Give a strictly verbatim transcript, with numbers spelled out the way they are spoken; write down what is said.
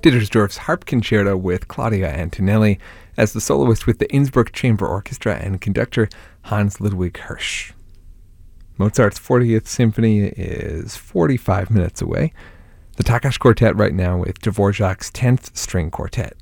Dittersdorf's Harp Concerto with Claudia Antonelli as the soloist with the Innsbruck Chamber Orchestra and conductor Hans Ludwig Hirsch. Mozart's fortieth Symphony is forty-five minutes away. The Takács Quartet right now with Dvorak's tenth String Quartet.